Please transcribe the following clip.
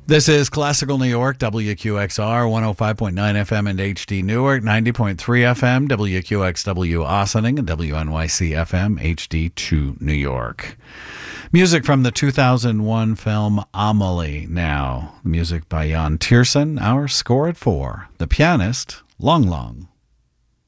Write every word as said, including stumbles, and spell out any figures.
This is Classical New York, W Q X R, one oh five point nine F M and H D Newark, ninety point three F M, W Q X W Ossining, and W N Y C F M, H D two New York. Music from the two thousand one film Amelie now. Music by Jan Tiersen, our score at four. The pianist, Long Long.